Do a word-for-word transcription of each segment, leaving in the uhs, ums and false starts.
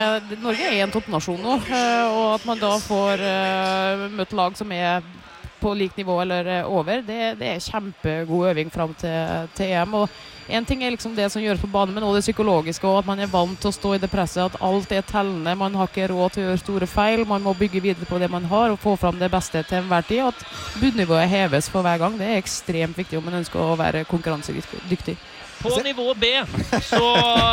Norge er en toppnasjon nå, og at man da får møtt lag som er på lik nivå eller over, det, det er kjempegod øving frem til, til E M. Og en ting er liksom det som gjøres på banen, men også det psykologiske, og at man er vant til å stå i det presset, at alt er tellende, man har ikke råd til å gjøre store feil, man må bygge videre på det man har, og få frem det beste til enhver tid, og at bunnivået heves for hver gang. Det er ekstremt viktig om man ønsker å være konkurransedyktig. På nivå B så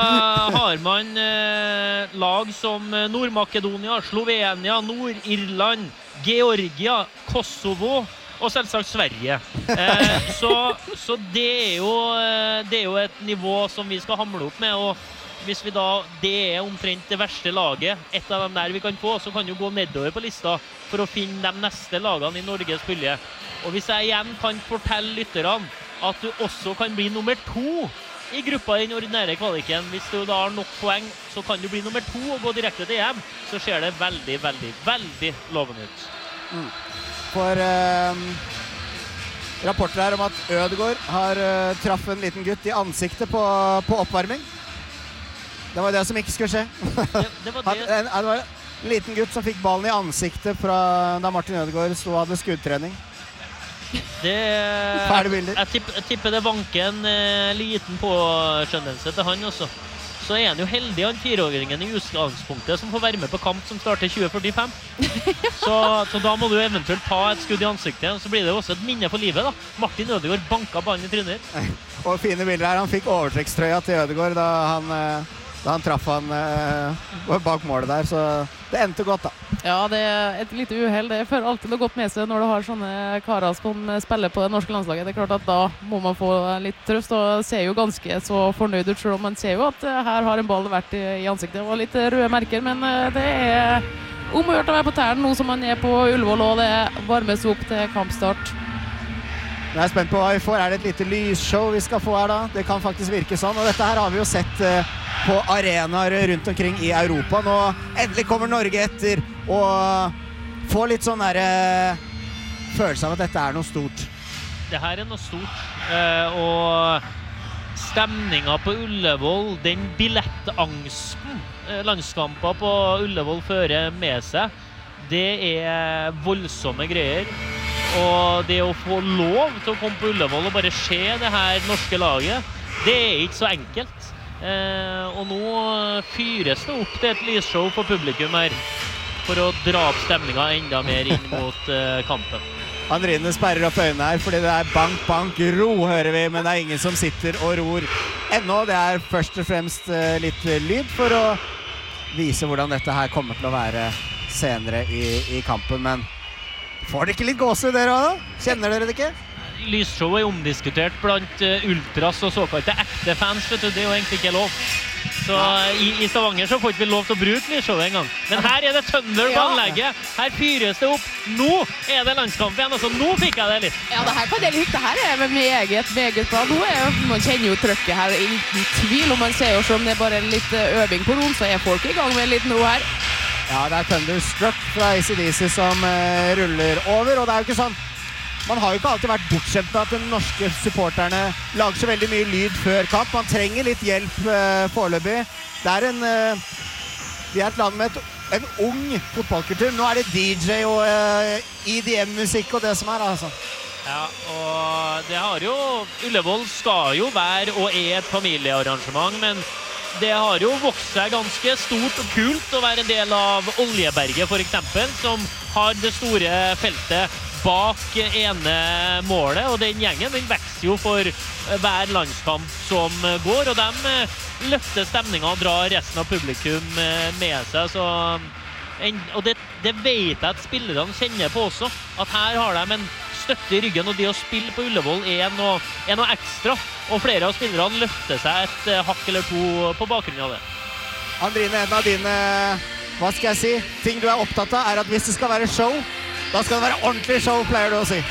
har man eh, lag som Nord-Makedonia, Slovenia, Nord-Irland, Georgia, Kosovo og selvsagt Sverige. Eh, så så det, er jo, det er jo et nivå som vi skal hamle opp med, og hvis vi da, det er omtrent det verste laget, et av dem der vi kan få, så kan jo gå nedover på lista for å finne de neste lagene i Norges pulje. Og hvis jeg igjen kan fortelle lytterne at du også kan bli nummer to i gruppa i den ordinære kvaliken. Hvis du da har nok poeng, så kan du bli nummer to og gå direkte til E M. Så ser det veldig, veldig, veldig lovende ut. Mm. For eh, rapporter her om at Ødegaard har uh, traff en liten gutt i ansiktet på, på oppvarming. Det var det som ikke skulle skje. Det, det, var det. Han, en, det var en liten gutt som fikk ballen i ansiktet fra da Martin Ødegaard stod og hadde skuddtrening. Det, jeg, tipper, jeg tipper det vanker en eh, liten påskjønnelse til han også. Så er han jo heldig, han fireåringen i utgangspunktet, som får være med på kamp som starter tjue førtifem. Så, så da må du eventuelt ta et skudd i ansiktet, og så blir det også et minne for livet da. Martin Ødegaard banket ballen i trynet. Og fine bilder her, han fikk overtrekkstrøya til Ødegaard da han, da han traff han uh, bak målet der, så det endte godt da. Ja, det er et lite uheld. Det fører alltid noe godt med seg når du har sånne karer som spiller på det norske landslaget. Det er klart at da må man få litt trøst, og ser jo ganske så fornøyd ut, selv om man ser jo at her har en ball vært i, i ansiktet. Det var litt røde merker, men det er omgjort å være på tæren nå som man er på Ullevål, og det varmes opp til kampstart. Jeg er spent på hva vi får. Er det et lite lysshow vi skal få her da? Det kan faktisk virke sånn, og dette her har vi jo sett uh, på arenaer rundt omkring i Europa. Nå endelig kommer Norge etter og får litt sånn der uh, følelse av at dette er noe stort. Det her er noe stort, uh, og stemningen på Ullevål, den billettangsten uh, landskamper på Ullevål fører med seg, det er voldsomme greier. Og det å få lov til å komme på Ullevål og bare se det her norske laget, det er ikke så enkelt. Eh, og nå fyres det opp til et lysshow for publikum her, for å dra opp stemningen enda mer inn mot eh, kampen. Andrine sperrer opp øynene her, fordi det er bank, bank, ro, hører vi, men det er ingen som sitter og ror. Ennå, det er først og fremst eh, litt lyd for å vise hvordan dette her kommer til å være senere i, i kampen, men får dere ikke litt gåse dere også da? Kjenner dere det ikke? Lysshow er omdiskutert blant uh, ultras og såkalte ekte fans, vet du. Det er jo egentlig ikke lov. Så uh, i, i Stavanger så får ikke vi lov til å bruke lysshow en gang. Men her er det Thunder på anlegget. Her fyres det opp. Nå er det landskamp igjen. Altså, nå fikk jeg det litt. Ja, det her kan jeg litt. Det her er meget, meget bra. Nå er, man kjenner jo trykket her i tvil, og man ser jo som det er bare litt øving på noen, så er folk i gang med litt nå her. Ja, det er Thunderstruck fra A C D C som uh, ruller over, og det er jo ikke sånn, man har jo ikke alltid vært bortskjemt med at de norske supporterne lager så veldig mye lyd før kamp. Man trenger litt hjelp uh, foreløpig. Det er en, uh, vi er et land med et, en ung fotballkultur. Nå er det D J og uh, E D M-musikk og det som er, altså. Ja, og det har jo, Ullevål skal jo være og er et familiearrangement, men det har jo vokst seg ganske stort og kult å være en del av Oljeberget for eksempel, som har det store feltet bak ene målet, og den gjengen den vekster jo for hver landskamp som går, og de løfter stemningen og drar resten av publikum med seg, så, og det, det vet jeg at spillerne kjenner på også, at her har de en støtte i ryggen, og det å spille på Ullevål er noe, er noe ekstra, og flere av spillerne løfter seg et uh, hakk eller to på bakgrunn av det. Andrine, en av dine, hva skal jeg si, ting du er opptatt av er at hvis det skal være show, da skal det være ordentlig show, pleier du å si.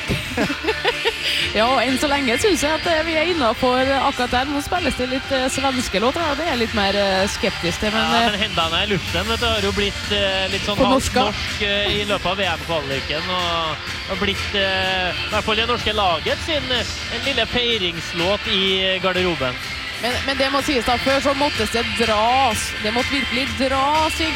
Ja, og enn så lenge synes jeg at vi er innenfor akkurat der. Nå spilles det litt uh, svenske låter, og det er litt mer uh, skeptisk til. Men, ja, men hendene i luften, vet du, har jo blitt uh, litt sånn halvt norsk uh, i løpet av V M-kvaliken, og har blitt, uh, i hvert fall det norske laget sin, uh, en lille feiringslåt i garderoben. Men, men det må sies da, før så måtte det dras. Det måtte virkelig dras i